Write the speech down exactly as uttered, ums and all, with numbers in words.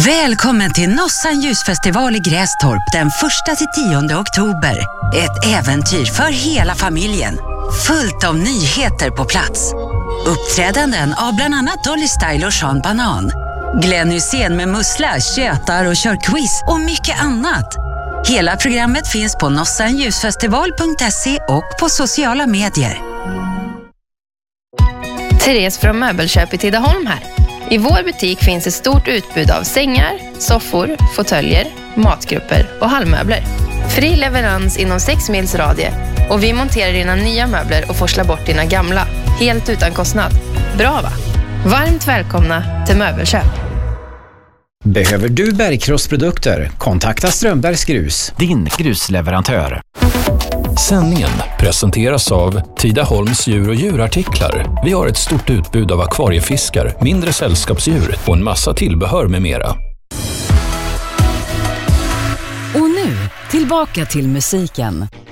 Välkommen till Nossan ljusfestival i Grästorp den första till tionde oktober. Ett äventyr för hela familjen. Fullt av nyheter på plats. Uppträdanden av bland annat Dolly Style och Sean Banan. Glenn Hysén med mussla, tjötar och kör quiz och mycket annat. Hela programmet finns på nossan ljusfestival punkt se och på sociala medier. Therese från Möbelköp i Tidaholm här. I vår butik finns ett stort utbud av sängar, soffor, fåtöljer, matgrupper och hallmöbler. Fri leverans inom sex mils radie och vi monterar dina nya möbler och forslar bort dina gamla, helt utan kostnad. Bra va? Varmt välkomna till Möbelköp. Behöver du bergkrossprodukter? Kontakta Strömbergs Grus, din grusleverantör. Sändningen presenteras av Tidaholms djur och djurartiklar. Vi har ett stort utbud av akvariefiskar, mindre sällskapsdjur och en massa tillbehör med mera. Och nu, tillbaka till musiken.